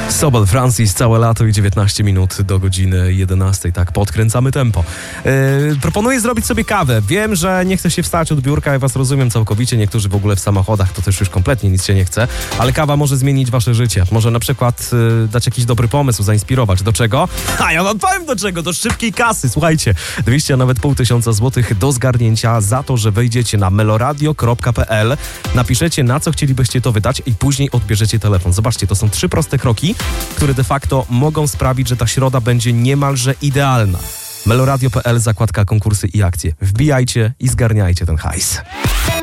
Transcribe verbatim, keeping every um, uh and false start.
Sobel Francis, całe lato i dziewiętnaście minut do godziny jedenastej, tak, podkręcamy tempo. Yy, proponuję zrobić sobie kawę. Wiem, że nie chce się wstać od biurka, ja was rozumiem całkowicie, niektórzy w ogóle w samochodach to też już kompletnie nic się nie chce, ale kawa może zmienić wasze życie. Może na przykład yy, dać jakiś dobry pomysł, zainspirować. Do czego? A ja wam powiem do czego, do szybkiej kasy. Słuchajcie, dwieście, a nawet pół tysiąca złotych do zgarnięcia za to, że wejdziecie na meloradio kropka p l, napiszecie, na co chcielibyście to wydać i później odbierzecie telefon. Zobaczcie, to są trzy proste kroki, które de facto mogą sprawić, że ta środa będzie niemalże idealna. meloradio kropka p l, zakładka konkursy i akcje. Wbijajcie i zgarniajcie ten hajs.